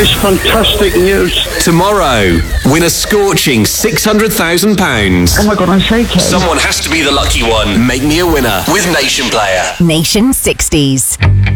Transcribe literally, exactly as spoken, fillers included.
is fantastic news. Tomorrow, win a scorching six hundred thousand pounds. Oh my God, I'm shaking. Someone has to be the lucky one. Make me a winner with Nation Player. Nation sixties.